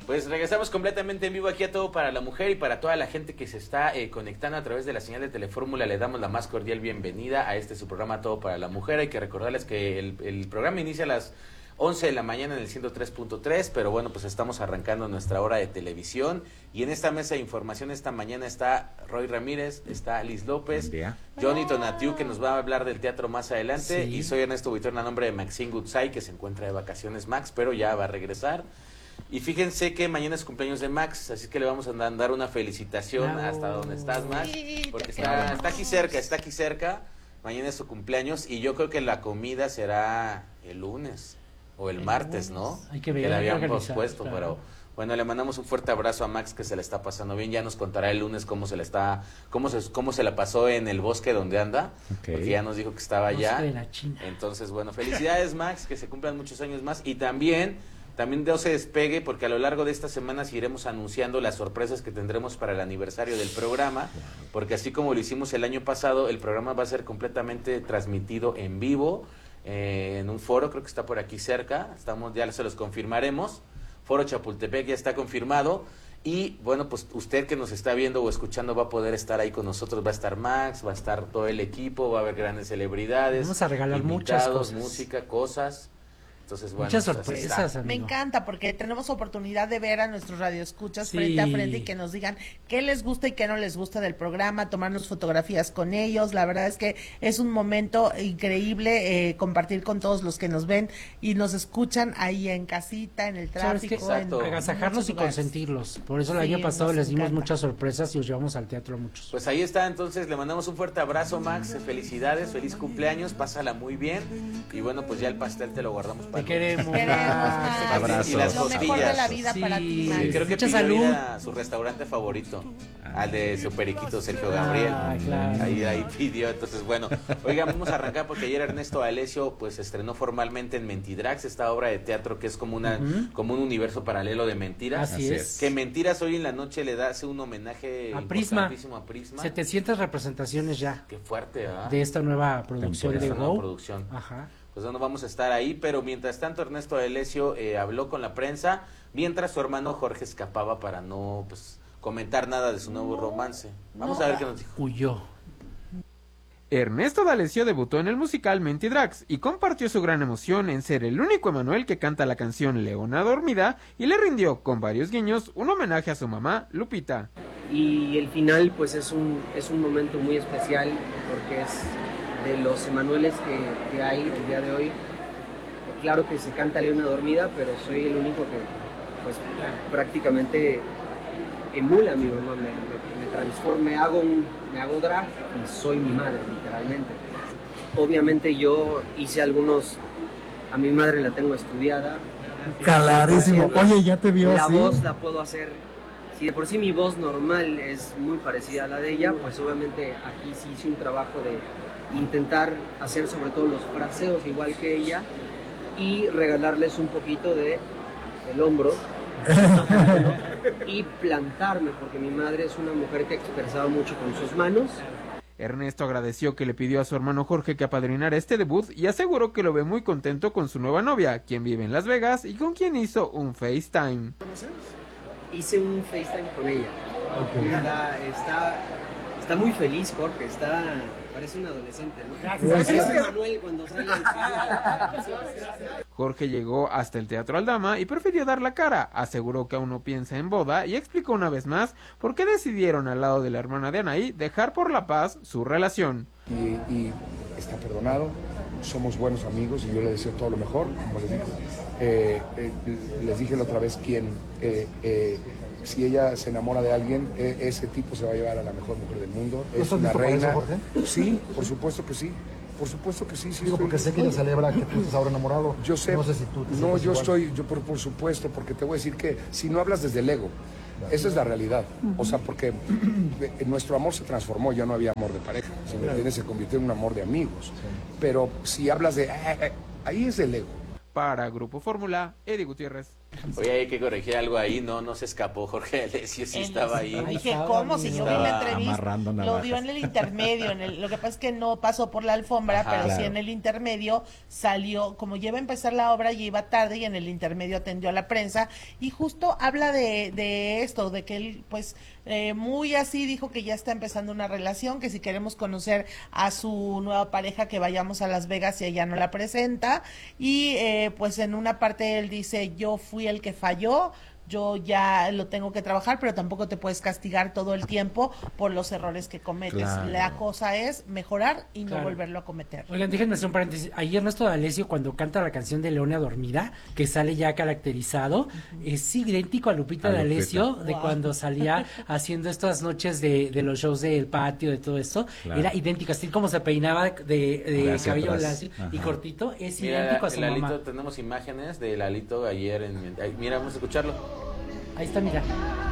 Pues regresamos completamente en vivo aquí a Todo para la Mujer y para toda la gente que se está conectando a través de la señal de Telefórmula. Le damos la más cordial bienvenida a su programa Todo para la Mujer. Hay que recordarles que el programa inicia a las 11 de la mañana en el 103.3, pero bueno, pues estamos arrancando nuestra hora de televisión y en esta mesa de información esta mañana está Roy Ramírez, está Liz López, Johnny Tonatiu, que nos va a hablar del teatro más adelante, y soy Ernesto Buitrón a nombre de Maxine Goodside, que se encuentra de vacaciones Max, pero ya va a regresar. Y fíjense que mañana es cumpleaños de Max, así que le vamos a dar una felicitación hasta donde estás, Max, porque está aquí cerca, mañana es su cumpleaños y yo creo que la comida será el lunes o el martes, ¿no? Hay que ver, que la habían pospuesto, claro. Pero bueno, le mandamos un fuerte abrazo a Max, que se la está pasando bien. Ya nos contará el lunes cómo se la pasó en el bosque donde anda, porque ya nos dijo que estaba allá. Entonces, bueno, felicidades Max, que se cumplan muchos años más y también no se despegue, porque a lo largo de estas semanas iremos anunciando las sorpresas que tendremos para el aniversario del programa, porque así como lo hicimos el año pasado, el programa va a ser completamente transmitido en vivo, en un foro, creo que está por aquí cerca, ya se los confirmaremos, Foro Chapultepec ya está confirmado, y bueno, pues usted que nos está viendo o escuchando va a poder estar ahí con nosotros, va a estar Max, va a estar todo el equipo, va a haber grandes celebridades, vamos a regalar muchas cosas, música, cosas. Entonces, bueno, muchas sorpresas, me encanta porque tenemos oportunidad de ver a nuestros radioescuchas frente a frente y que nos digan qué les gusta y qué no les gusta del programa, tomarnos fotografías con ellos. La verdad es que es un momento increíble compartir con todos los que nos ven y nos escuchan ahí en casita, en el tráfico, agasajarlos y consentirlos. Por eso el año pasado les dimos muchas sorpresas y os llevamos al teatro a muchos. Pues ahí está, entonces le mandamos un fuerte abrazo, Max, felicidades, feliz cumpleaños, pásala muy bien y bueno, pues ya el pastel te lo guardamos para te queremos. Abrazos. Y las lo mejor de la vida para ti, Max. Creo que pidió ir a su restaurante favorito, al de su periquito Sergio Gabriel. Claro. Ahí pidió, entonces bueno, oigan, vamos a arrancar porque ayer Ernesto Alessio pues estrenó formalmente en Mentidrags, esta obra de teatro que es como como un universo paralelo de mentiras. Así es. Que Mentiras hoy en la noche hace un homenaje a Prisma. 700 representaciones ya. Qué fuerte, ¿ah? De esta nueva producción de Go. Ajá. Pues bueno, vamos a estar ahí, pero mientras tanto Ernesto Alessio habló con la prensa, mientras su hermano Jorge escapaba para no comentar nada de su nuevo romance. Vamos a ver qué nos dijo. Huyó. Ernesto D'Alessio debutó en el musical Mentidrags y compartió su gran emoción en ser el único Emanuel que canta la canción Leona Dormida y le rindió, con varios guiños, un homenaje a su mamá, Lupita. Y el final pues es un momento muy especial porque es de los Emanueles que hay el día de hoy. Claro que se canta Leona Dormida, pero soy el único que pues prácticamente emula a mi mamá, me transformo, me hago drag y soy mi madre, literalmente. Obviamente yo hice a mi madre la tengo estudiada. Clarísimo, oye, ya te vio la así. La voz la puedo hacer, si de por sí mi voz normal es muy parecida a la de ella, pues obviamente aquí sí hice un trabajo de intentar hacer sobre todo los fraseos igual que ella y regalarles un poquito del hombro y plantarme, porque mi madre es una mujer que expresaba mucho con sus manos. Ernesto agradeció que le pidió a su hermano Jorge que apadrinara este debut y aseguró que lo ve muy contento con su nueva novia, quien vive en Las Vegas y con quien hizo un FaceTime. Hice un FaceTime con ella. Está muy feliz, Jorge, parece un adolescente, ¿no? Es Manuel cuando sale Jorge llegó hasta el Teatro Aldama y prefirió dar la cara, aseguró que aún no piensa en boda y explicó una vez más por qué decidieron al lado de la hermana de Anaí dejar por la paz su relación. Y está perdonado, somos buenos amigos y yo le deseo todo lo mejor, como les dije la otra vez si ella se enamora de alguien, ese tipo se va a llevar a la mejor mujer del mundo. Es una reina. Eso, Jorge? Sí, por supuesto que sí. Por supuesto que sí. Digo, porque sé que ella celebra que tú estés ahora enamorado. Yo sé. No sé si tú por supuesto, porque te voy a decir que si no hablas desde el ego, esa es la realidad. O sea, porque nuestro amor se transformó, ya no había amor de pareja. Se convirtió en un amor de amigos. Sí. Pero si hablas de... ahí es el ego. Para Grupo Fórmula, Eddie Gutiérrez. Oye, hay que corregir algo ahí, no se escapó Jorge Alessio, sí estaba ahí. Dije, ¿cómo? Si yo vi la entrevista, lo dio en el intermedio, lo que pasa es que no pasó por la alfombra, pero sí en el intermedio salió, como ya iba a empezar la obra, ya iba tarde y en el intermedio atendió a la prensa y justo habla de esto, de que él pues muy así dijo que ya está empezando una relación, que si queremos conocer a su nueva pareja que vayamos a Las Vegas y ella no la presenta y pues en una parte él dice, yo fui el que falló, yo ya lo tengo que trabajar, pero tampoco te puedes castigar todo el tiempo por los errores que cometes. Claro. La cosa es mejorar y no volverlo a cometer. Oigan, déjenme hacer un paréntesis. Ahí Ernesto D'Alessio, cuando canta la canción de Leona Dormida, que sale ya caracterizado, es idéntico a Lupita D'Alessio, de cuando salía haciendo estas noches de los shows del patio, de todo esto. Claro. Era idéntico, así como se peinaba de cabello lacio y cortito, es idéntico a su mamá. Tenemos imágenes de Lalito ayer. Mira, vamos a escucharlo. Ahí está, mira.